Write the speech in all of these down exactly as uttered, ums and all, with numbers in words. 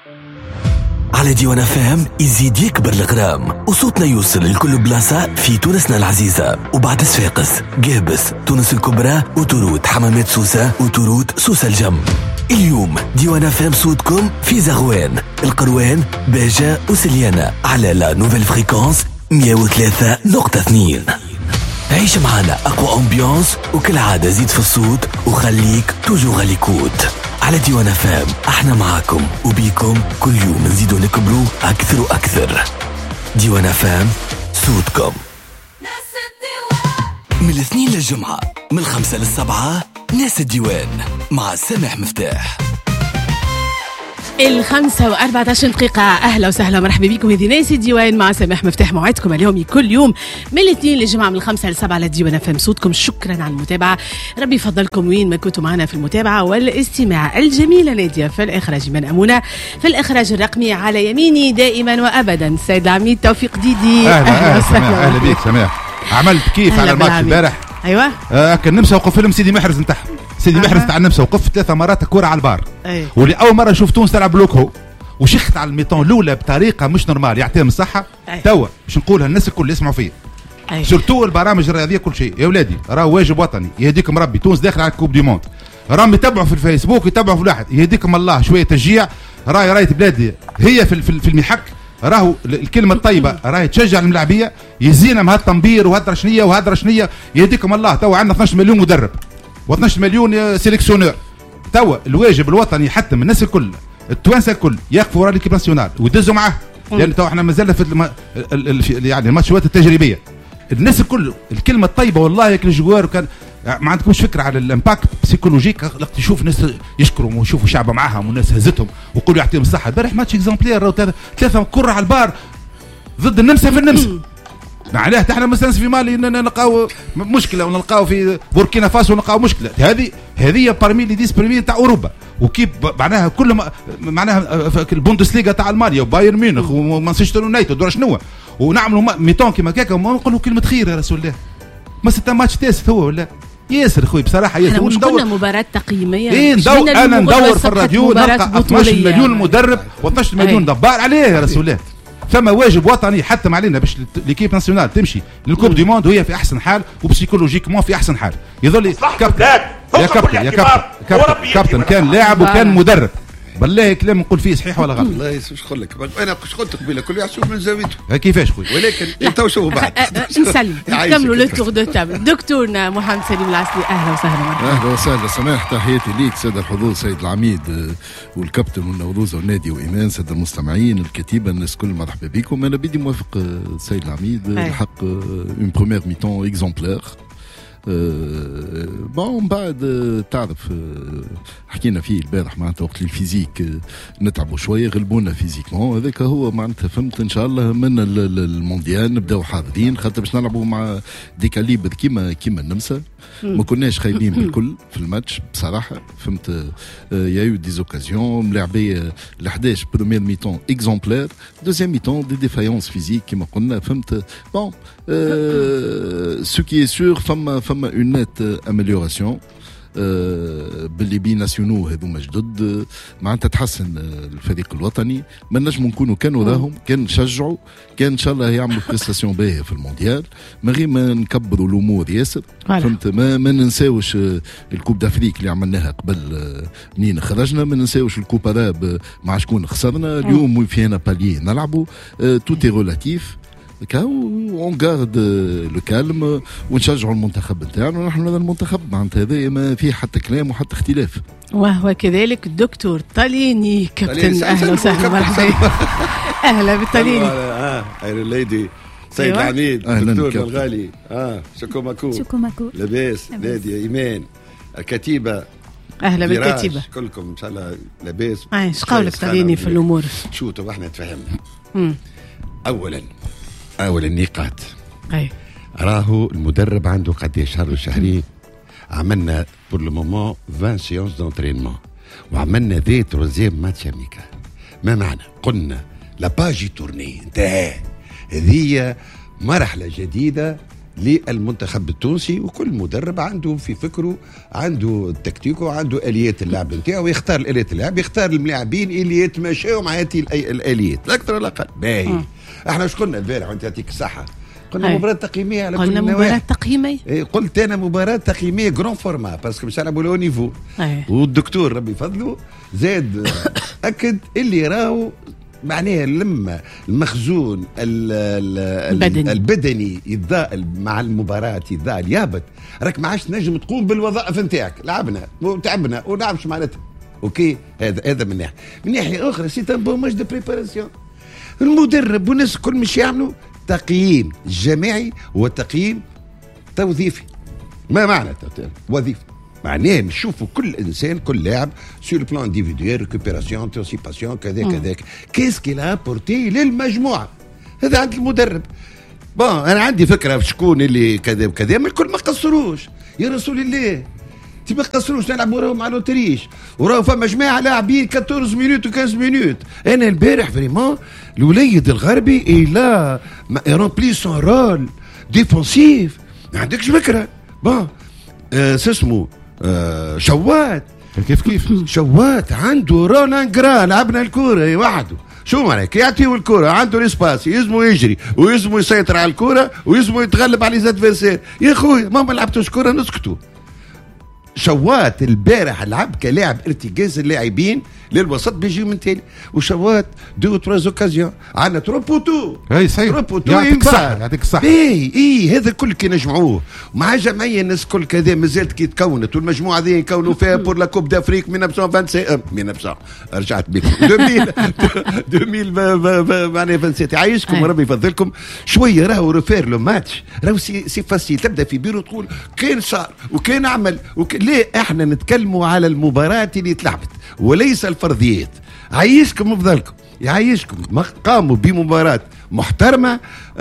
على ديوان فام يزيد يكبر الغرام وصوتنا يوصل لكل بلاصة في تونسنا العزيزة. وبعد صفاقس، قابس، تونس الكبرى، وتروت حمامات سوسة، وتروت سوسة الجم. اليوم ديوان فام صوتكم في زغوان، القروان، باجة وسليانة على لا نوفيل فريكونس مية وثلاثة نقطة اثنين. عيش معنا أقوى أمبيانس، وكل عادة زيد في الصوت وخليك توجو غاليكوت. على ديوان فام احنا معاكم وبيكم كل يوم نزيدوا نكبروا أكثر وأكثر. ديوان فام صوتكم. من الاثنين للجمعة، من الخمسة للسبعة، ناس الديوان مع سامح مفتاح. الخمسة وأربعة عشر دقيقة. أهلا وسهلا ومرحبا بكم هذه ناس الديوان مع سامح مفتاح. موعدكم اليوم كل يوم من الاثنين للجمعة من الخمسة للسبعة على ديوان فهم صوتكم. شكرا على المتابعة، ربي يفضلكم وين ما كنتوا معنا في المتابعة والاستماع. الجميلة نادية في الإخراج، من أمونة في الإخراج الرقمي، على يميني دائما وأبدا السيد العميد توفيق ديدي. أهلا أهلا سماح. أهلا بيك سماح. عملت كيف على الماتش البارح؟ أيوة آه كان نمسا وقف فيلم سيدي محرز نتاعها. سيدي محرز تاع النمسا وقف ثلاثة مرات كرة على البار. أيه. واللي أول مرة نشوف تونس تلعب لوكو وشخت على الميطون الأولى بطريقة مش نورمال، يعطيهم الصحة. أيه. توا باش نقولها الناس الكل يسمعوا فيه. أيه. سورتو البرامج الرياضية كل شيء. يا ولادي راهو واجب وطني يهديكم ربي، تونس داخل على كوب دي موند. راهم يتبعوا في الفيسبوك يتبعوا في الواحد، يهديكم الله شوية تشجيع. راهي راية بلادي هي في في المحك، راهو الكلمة الطيبة راهي تشجع الملاعبية، يزينا من هالتنبير وهالدرشنية وهالدرشنية. يهديكم الله توا عندنا اثناش مليون مدرب و12 مليون سيليكسيونور. توا الواجب الوطني حتى من الناس الكل، التوانسه الكل يقفوا ورا ليكيب ناسيونال ويدزوا معاه، لان توا احنا مازلنا في الم... يعني الماتشات التجريبيه. الناس الكل الكلمه الطيبه والله ياك الجوار كان ما عندكمش فكره على الامباكت بسيكولوجيك. وقت تشوف ناس يشكروا ويشوفوا شعب معاهم وناس هزتهم ويقولوا يعطيهم الصحه. البارح ماتش اكزامبلير، ثلاثه كره على البار ضد النمسا في النمسا. معناها احنا مثلا في مالي نلقاو مشكله ونلقاو في بوركينا فاسو نلقاو مشكله. هذه هذه بارمي لي ديس بريمير تاع اوروبا. وكيف معناها كل ما معناها البوندسليغا تاع المانيا وبايرن ميونخ ومانشستر يونايتد ودور شنو ونعملوا ميتون كيما هكاك ونقولوا كلمه خير يا رسول الله. ما ست ماتش تاسف هو ولا ياسر خويا بصراحه ياسر. مش قلنا مباراه تقييميه؟ ايه ندور انا ندور في الراديو نلقى اثناش مليون مدرب و12 مليون دبار عليه يا رسول الله. ثم واجب وطني حتم علينا باش ليكيب ناسيونال تمشي للكوب دي موند وهي في احسن حال وبسيكولوجيكمون في احسن حال. يظل كابتن يا كابتن يا كابتن كابتن, كابتن كان لاعب وكان مدرب. بالله كلام نقول فيه صحيح ولا غلط؟ والله ايش نقول لك انا ايش قلت قبيله كل واحد يشوف من زاويته. كيفاش خويا؟ ولكن انت وشوفوا بعد نسلم نكملوا لو تور دو تابل. دكتورنا محمد سليم العسلي، اهلا وسهلا مرحبا. اهلا وسهلا سماح. تحياتي ليك سيد الحضور، سيد العميد والكابتن والنوروزه والنادي وايمان، سيد المستمعين الكتيبه الناس كل مرحبا بكم. انا بدي موافق السيد العميد الحق اون بروميير ميتون اكزومبلير. أه بون بعد تعرف حكينا فيه البارح معناتها وقت الفيزيك نتعبوا شويه غلبونا فيزيكمون. هذاك هو معناتها فهمت. ان شاء الله من المونديال نبداو حاضرين خاطر باش نلعبوا مع دي كاليبر كيما كيما النمسا. ما كناش خايبين بالكل في الماتش بصراحه فهمت. يا يو دي زوكازيون ملاعبيه ل احداش بروميير ميتون اكزومبلير، دوزيام ميتون دي ديفايونس فيزيك كيما قلنا فهمت. بون سو كي سور فما فما اون نيت اميليوراسيون باللي بي ناسيونو هذوما جدد معناتها تحسن الفريق الوطني. ما نجموا نكونوا كانوا راهم كان نشجعوا كان ان شاء الله يعملوا بريستاسيون باهيه في المونديال من غير ما نكبروا الامور ياسر فهمت. ما, ما ننساوش الكوب دافريك اللي عملناها قبل منين خرجنا، ما ننساوش الكوب اراب مع شكون خسرنا. اليوم فينا باليه نلعبوا توت اي ريلاتيف كاو اون غارد لو كالم ونشجعوا المنتخب نتاعنا. ونحن هذا المنتخب معناتها هذا ما فيه حتى كلام وحتى اختلاف. وهو كذلك الدكتور طاليني كابتن. اهلا وسهلا مرحبا. اهلا بالطاليني. اه اير ليدي سيد العميد الدكتور الغالي. اه شكو ماكو شكو ماكو لاباس نادي ايمان الكتيبه. اهلا بالكتيبه كلكم ان شاء الله لاباس. ايش قولك طاليني في الامور؟ شو تو احنا تفهمنا. اولا أول النقاط أي راهو المدرب عنده قديش شهر وشهرين. عملنا بور لو مومون عشرين سيونس دونترينمون وعملنا ذي تروزيام ماتش اميكا. ما معنى قلنا لا باجي تورني انتهى. هذه مرحلة جديدة للمنتخب التونسي، وكل مدرب عنده في فكره عنده تكتيكه عنده اليات اللعب نتاعو، يختار الاليات اللعب، يختار الملاعبين اللي يتماشاو مع هذه الاليات لا اكثر ولا اقل. باهي احنا ايش قلنا البارح وانت يعطيك الصحه؟ قلنا مباراة تقييمية على قلنا كل مباراة تقييمية. إيه قلت أنا مباراة تقييمية جران فورما باسكو باش نلعبوا لو نيفو. والدكتور ربي فضله زاد أكد اللي راهو معناها لما المخزون البدني, البدني يتضاءل مع المباراة يتضاءل يهبط، راك ما عادش تنجم تقوم بالوظائف نتاعك. لعبنا وتعبنا ونلعبش معناتها اوكي. هذا هذا من ناحية. من ناحية أخرى سي ان بون ماج دو بريباراسيون. المدرب والناس الكل مش يعملوا تقييم جماعي وتقييم توظيفي. ما معنى وظيفي؟ معناه نشوفوا كل انسان كل لاعب سور بلان انديفيدويل ريكوبيراسيون انتيسيباسيون كذا كذا كيس كي لا بورتي للمجموعه. هذا عند المدرب. بون انا عندي فكره في شكون اللي كذا وكذا، ما الكل ما قصروش يا رسول الله. تي ما قصروش نلعبوا راهو مع لوتريش وراهو فما جماعه لاعبين أربعطاش مينوت و15 مينوت. انا البارح فريمون الوليد الغربي الى رامبلي سون رول ديفونسيف. ما عندكش فكره. بون آه اسمه آه شوات كيف كيف شوات عنده رولان جرا لعبنا الكوره وحده. شو معناه كي يعطيو الكرة عنده الاسباس يلزمو يجري ويلزمو يسيطر على الكرة ويلزمو يتغلب على ليزادفيرسير. يا خويا ما لعبتوش كرة نسكتوا. شوات البارح لعب كلاعب ارتكاز اللاعبين للوسط بيجي من تالي. وشوات دو تروز اوكازيون عندنا ترو بوتو. اي صحيح يعطيك الصحة يعطيك الصحة. اي اي هذا الكل كي نجمعوه مع جمعية الناس الكل كذا مازالت كي تكونت والمجموعة ذي يكونوا فيها بور لا كوب دافريك ألف وتسعمية وخمسة وعشرين رجعت بكم ألفين ألفين معناها خمسة وعشرين. يعيشكم وربي يفضلكم شوية. راهو ريفير لو ماتش راهو سي, سي فاسيل. تبدا في بيرو تقول كان صار وكان عمل وكان ليه. احنا نتكلموا على المباراة اللي تلعبت وليس الفرضيات. عايشكم بفضلكم يعيشكم قاموا بمباراة محترمة.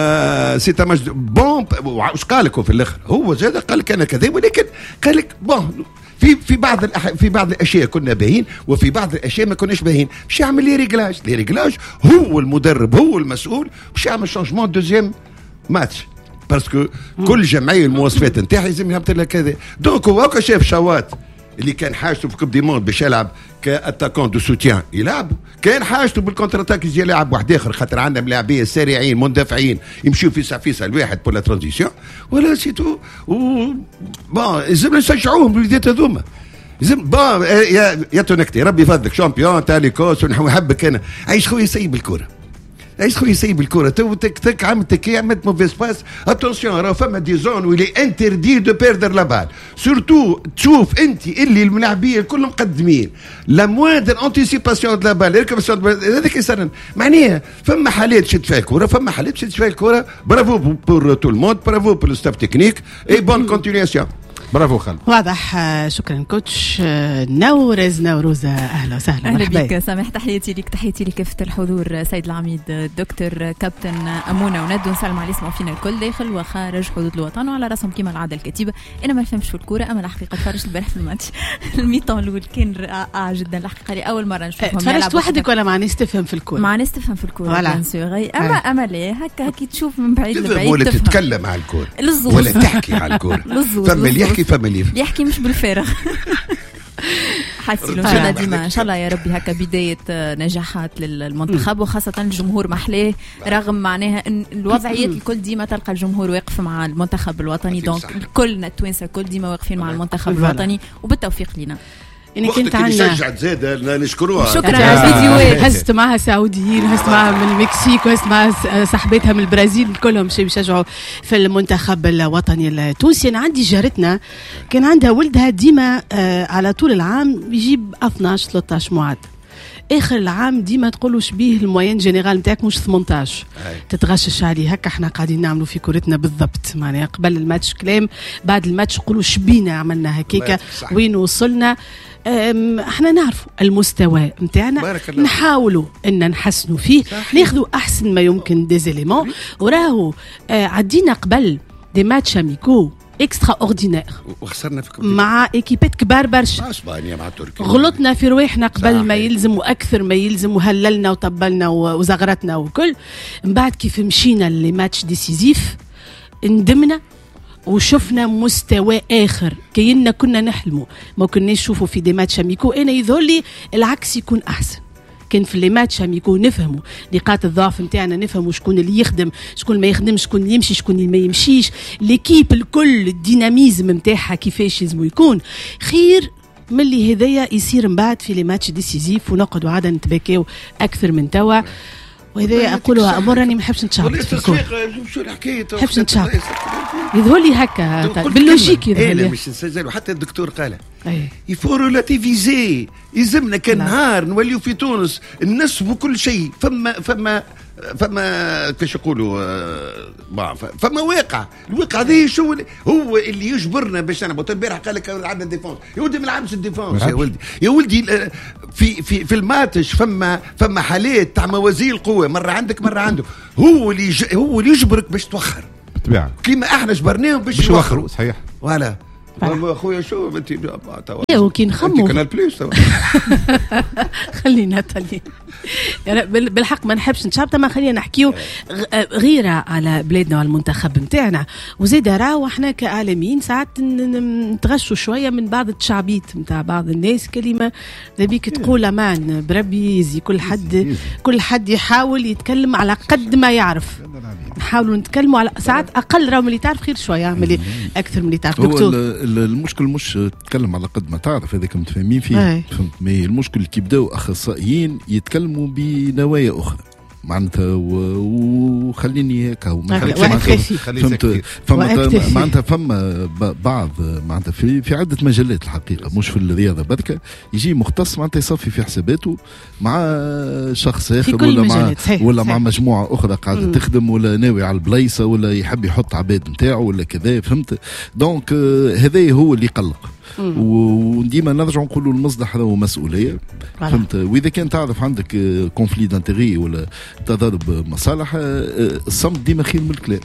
آه سيتا مجد بون واش قال لكم في الاخر؟ هو زاد قال لك انا كذا ولكن قال لك بون في في بعض الأح... في بعض الاشياء كنا باهين وفي بعض الاشياء ما كناش باهين. باش يعمل لي ريغلاج لي ريغلاج هو المدرب هو المسؤول باش يعمل شونجمون دوزيام ماتش باسكو كل جمعيه المواصفات نتاعها لازم يهبط لها كذا. دونك هو شاف شوات اللي كان حاجته في كوب دي موند باش يلعب كاتاكون دو سوتيان يلعب، كان حاجته بالكونتر اتاك يجي يلعب واحد اخر خاطر عندنا ملاعبيه سريعين مندفعين يمشيو في فيسا الواحد بور لا ترانزيسيون ولا سيتو. و بون لازم نشجعوهم الوليدات هذوما. لازم بون يا يا تونكتي ربي يفضلك شامبيون تاع ليكوس ونحبك انا. عايش خويا سيب الكره عايش خويا سيب الكره تو تك تك عملت كي عملت موفيس باس. اتونسيون راه فما دي زون ويلي انتردي دو بيردر لا بال سورتو تشوف انت اللي الملاعبيه الكل مقدمين لا موادر انتيسيباسيون دو لا بال ريكوبسيون هذاك يسرن. معناها فما حالات شد فيها الكره فما حالات شد فيها الكره. برافو بور تو الموند برافو بور الستاف تكنيك اي بون كونتينياسيون. برافو خالد. واضح. شكرا كوتش. نورز نوروزة اهلا وسهلا اهلا بك سامح. تحياتي لك تحياتي لك كافة الحضور سيد العميد دكتور كابتن امونه وندو نسلم على اسمه فينا الكل داخل وخارج حدود الوطن وعلى راسهم كيما العاده الكتيبه. انا ما نفهمش في الكوره اما الحقيقه تفرجت البارح في الماتش الميطون الاول كان رائع جدا الحقيقه. لي اول مره نشوفهم تفرجت وحدك ولا مع ناس تفهم في الكوره؟ مع ناس تفهم في الكوره بيان سور. اما اما ليه هكا هكا تشوف من بعيد لبعيد ولا تتكلم على الكوره ولا تحكي على الكوره. فما اللي يحكي فما اللي يحكي مش بالفارغ. حاسين ان شاء الله ديما ان شاء الله يا ربي هكا بدايه نجاحات للمنتخب وخاصه الجمهور محلاه رغم معناها ان الوضعيات الكل ديما تلقى الجمهور واقف مع المنتخب الوطني. دونك كلنا التوانسه الكل ديما واقفين مع المنتخب الوطني وبالتوفيق لنا. يعني كنت عندنا شجعت زاد نشكروها. شكرا على الفيديوهات. هزت معها سعوديين هزت معها من المكسيك وهزت معها صاحبتها من البرازيل كلهم شي بيشجعوا في المنتخب الوطني التونسي. انا عندي جارتنا كان عندها ولدها ديما على طول العام يجيب اثناش ثلاثة معدل. اخر العام ديما تقولوا شبيه الموين جينيرال نتاعك مش ثمنطاش تتغشش عليه. هكا احنا قاعدين نعملوا في كورتنا بالضبط. معناها قبل الماتش كلام بعد الماتش نقولوا شبينا عملنا هكاكا وين وصلنا. احنا نعرفوا المستوى نتاعنا نحاولوا ان نحسنوا فيه ناخذوا احسن ما يمكن ديزيليمون. وراهو اه عدينا قبل دي ماتش اميكو اكسترا اوردينير وخسرنا في مع ايكيبات كبار برشا. اسبانيا مع تركيا غلطنا في رواحنا قبل صحيح. ما يلزم واكثر ما يلزم وهللنا وطبلنا وزغرتنا وكل. من بعد كيف مشينا لماتش ديسيزيف ندمنا وشفنا مستوى اخر كينا كنا نحلموا ما كناش نشوفوا في دي ماتش اميكو. انا يظهر لي العكس يكون احسن. كان في لي ماتش اميكو نفهموا نقاط الضعف نتاعنا، نفهموا شكون اللي يخدم شكون ما يخدمش، شكون اللي يمشي شكون اللي ما يمشيش، ليكيب الكل الديناميزم نتاعها كيفاش لازم يكون خير من اللي هذايا يصير من بعد في لي ماتش ديسيزيف ونقعدوا عاده نتباكاو اكثر من توا. وهذا اقولها امور راني ما نحبش نتشعب في الكل، شو الحكايه ما نحبش نتشعب. يظهر لي هكا باللوجيك يظهر لي. مش نسجل حتى الدكتور قال يفو ريلاتيفيزي، يلزمنا كان نهار نوليو في تونس نسبوا كل شيء. فما فما فما كيش يقولوا فما واقع. الواقع هذا شو هو اللي يجبرنا باش انا امبارح قال لك عندنا ديفونس. يا ولدي ما نلعبش الديفونس يا ولدي يا ولدي في في في الماتش فما فما حالات تاع موازين القوه، مره عندك مره عنده. هو اللي هو اللي يجبرك باش توخر بالطبيعه كيما احنا جبرناهم باش يوخروا. صحيح فوالا. اخويا شو انت ايه وكي نخمو كانال بليس خلينا تالي بالحق ما نحبش نشابط، ما خلينا نحكيو غيره على بلادنا والمنتخب نتاعنا. وزيد راهو احنا كاعلاميين ساعات نتغشوا شويه من بعض التشعبيط نتاع بعض الناس. كلمه ذبيك تقول امان بربي يزي كل حد كل حد يحاول يتكلم على قد ما يعرف. نحاولوا نتكلموا على ساعات اقل راهو من اللي تعرف خير شويه من اللي اكثر من اللي تعرف. دكتور المشكل مش تتكلم على قد ما تعرف، هذاك متفاهمين فيه. فهمت؟ المشكل كي بداو اخصائيين يتكلموا بنوايا اخرى معناتها وخليني هيك فهمت. فما معناتها فما بعض معناتها في في عده مجالات الحقيقه مش في الرياضه بركه يجي مختص معناتها يصفي في حساباته مع شخص اخر ولا مع ولا مع مجموعه اخرى قاعده تخدم ولا ناوي على البلايصه ولا يحب يحط عباد نتاعو ولا كذا. فهمت؟ دونك هذا هو اللي يقلق. وديما نرجع نقولوا المصلحه هو مسؤوليه. فهمت؟ واذا كان تعرف عندك كونفلي دانتيغي ولا تضارب مصالح الصمت ديما خير من الكلام.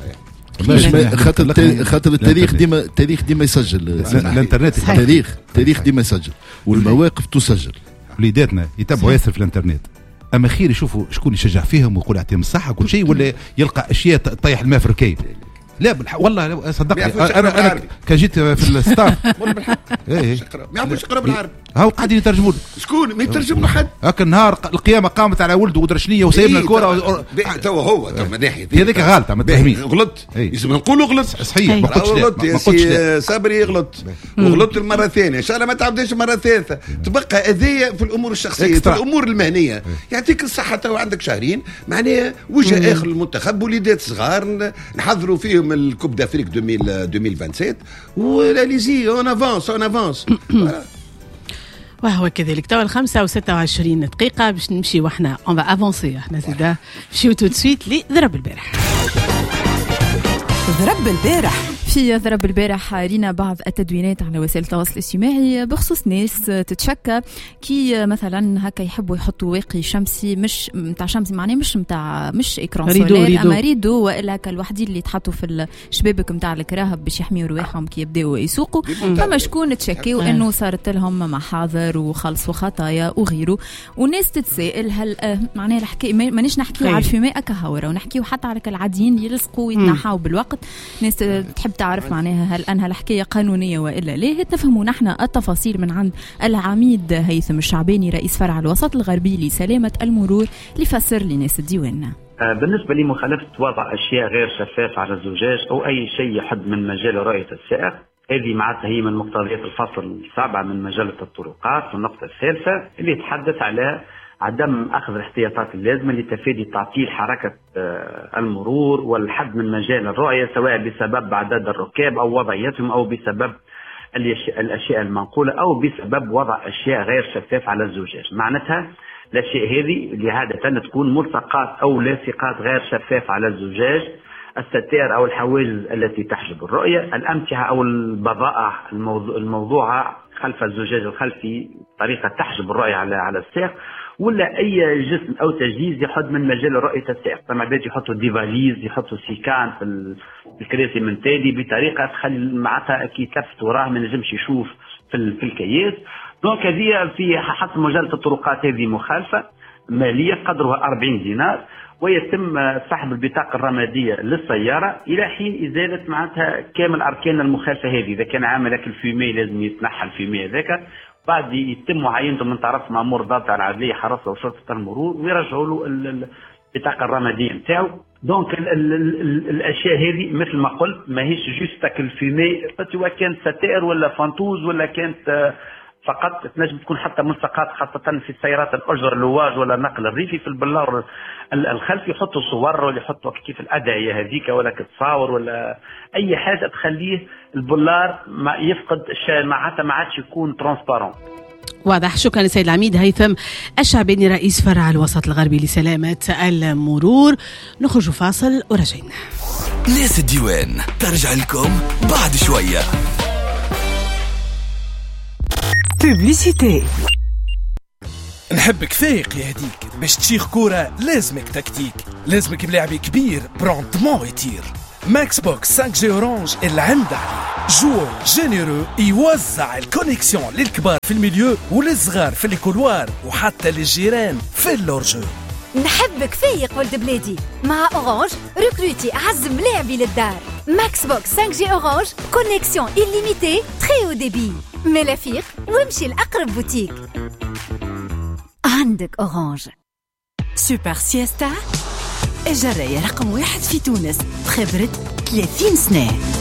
خاطر خاطر التاريخ ديما التاريخ ديما يسجل. الانترنت التاريخ التاريخ ديما يسجل والمواقف تسجل. وليداتنا يتبعوا ياسر في الانترنت، اما خير يشوفوا شكون يشجع فيهم ويقول يعطيهم الصحه كل شيء، ولا يلقى اشياء طيح الماء في الركايب. لا والله صدقني انا انا كان جيت في الستار ايه ما يعرفوش يقرا بالعربي. هاو قاعدين يترجموا له. شكون ما يترجم له حد؟ هاك النهار القيامه قامت على ولده ودرشنيه وسايبنا الكره. تو هو تو من ناحيه هذيك غلطه ما تفهميش. غلط لازم نقولوا غلط. صحيح ما غلط يا سي صبري غلط وغلط المره الثانيه ان شاء الله ما تعاودش المره الثالثه. تبقى اذيه في الامور الشخصيه في الامور المهنيه. يعطيك الصحه تو عندك شهرين معناها وجه اخر للمنتخب وليدات صغار نحضروا فيهم الكوب دافريك ألفين وسبعة وعشرين ولا ليزي اون افونس اون افونس. وهو كذلك توا الخمسة وستة وعشرين دقيقة باش نمشي واحنا اون فا افونسي احنا زيدا نمشيو تو سويت لضرب البارح. ضرب البارح في ضرب البارح رينا بعض التدوينات على وسائل التواصل الاجتماعي بخصوص ناس تتشكى كي مثلا هكا يحبوا يحطوا واقي شمسي مش متاع شمسي معناه مش متاع مش اكران سولار اما ريدو والا هكا الوحدين اللي يتحطوا في الشبابك متاع الكراهب باش يحميوا رواحهم كي يبداو يسوقوا. فما شكون تشكيوا انه صارت لهم محاضر وخلصوا خطايا وغيره. والناس تتسائل هل آه معناه الحكايه مانيش نحكيو على الفيماء كهورة ونحكيو حتى على العاديين يلصقوا ويتنحاو بالوقت. ناس تحب تعرف معناها هل أنها الحكاية قانونية وإلا لا. تفهموا نحن التفاصيل من عند العميد هيثم الشعباني رئيس فرع الوسط الغربي لسلامة المرور لفسر لناس الديوان. بالنسبة لمخالفة وضع أشياء غير شفافة على الزجاج أو أي شيء يحد من مجال رؤية السائق، هذه معناتها هي من مقتضيات الفصل السابع من مجلة الطرقات. والنقطة الثالثة اللي يتحدث على عدم أخذ الاحتياطات اللازمة لتفادي تعطيل حركة المرور والحد من مجال الرؤية سواء بسبب أعداد الركاب أو وضعيتهم أو بسبب الأشياء المنقولة أو بسبب وضع أشياء غير شفافة على الزجاج. معناتها الأشياء هذه اللي عادة تكون ملصقات أو لاصقات غير شفافة على الزجاج، الستائر أو الحواجز التي تحجب الرؤية، الأمتعة أو البضائع الموضوعة خلف الزجاج الخلفي طريقة تحجب الرؤية على على السائق، ولا أي جسم أو تجهيز يحد من مجال رؤية السائق. طبعا بدأت يحطوا ديفاليز يحطوا سيكان في الكراسي من تالي بطريقة تخلي معناتها كي تلفت وراه ما نجمش يشوف في في الكياس. دونك هذه في حسب مجلة الطرقات هذه مخالفة. مالية قدرها أربعين دينار، ويتم سحب البطاقة الرمادية للسيارة إلى حين إزالة معناتها كامل أركان المخالفة هذه. إذا كان عامل لك الفيمي لازم يتنحى الفيمي هذاك، بعد يتم معاينته من طرف مأمور ضابط العدلية حراسة وشرطة المرور ويرجعوا له البطاقة الرمادية نتاعو. دونك ال ال ال الاشياء هذه مثل ما قلت ماهيش جوستك الفيمي، سواء كانت ستائر ولا فانتوز ولا كانت فقط، تنجم تكون حتى ملصقات، خاصة في السيارات الأجر اللواج ولا النقل الريفي. في البلار الخلفي يحطوا صور ولا يحطوا كيف الأدعية هذيك ولا كتصاور ولا أي حاجة تخليه البلار ما يفقد معناتها ما عادش يكون ترانسبارون. واضح. شكرا سيد العميد هيثم الشعباني رئيس فرع الوسط الغربي لسلامة المرور. نخرج فاصل ورجعنا. ناس الديوان ترجع لكم بعد شوية. بوبليسيتي. نحبك فايق يا هديك، باش تشيخ كورة لازمك تكتيك، لازمك ملاعبي كبير بروندمون يطير. ماكس بوكس خمسة جي اورانج اللي عنده عليه جوور جينيرو يوزع الكونيكسيون للكبار في الميليو وللصغار في الكولوار وحتى للجيران في اللورجو. نحبك فايق ولد بلادي، مع اورانج ريكروتي اعز ملاعبي للدار. ماكس بوكس خمسة جي اورانج كونيكسيون إليميتي تري او ديبي. ملافيق وامشي لأقرب بوتيك. عندك اورانج. سوبر سيستا الجراية رقم واحد في تونس بخبرة ثلاثين سنة.